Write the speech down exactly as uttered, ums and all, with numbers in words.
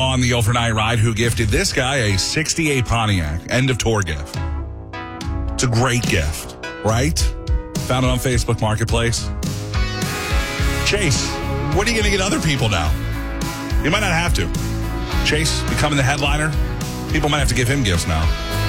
on the overnight ride who gifted this guy a sixty-eight Pontiac end of tour gift. It's a great gift, right? Found it on Facebook Marketplace. Chase, what are you going to get other people now? You might not have to. Chase becoming the headliner, people might have to give him gifts now.